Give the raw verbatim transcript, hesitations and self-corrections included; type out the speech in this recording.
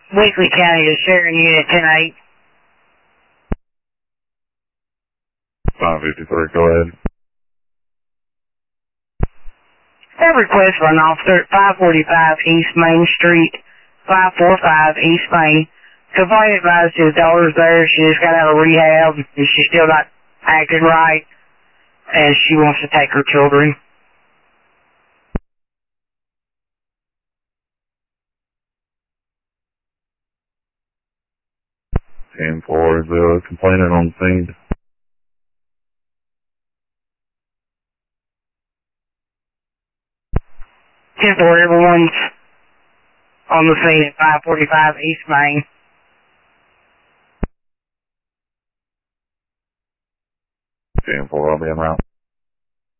Weakley County is sharing unit ten eight. five fifty-three, go ahead. That request for an officer at five forty-five East Main Street, five forty-five East Main. Complaint advised his daughter's there. She just got out of rehab, and she's still not acting right, and she wants to take her children. ten four, is the complainant on scene? ten four, everyone's on the scene at five forty-five East Main. ten four, I'll be en route.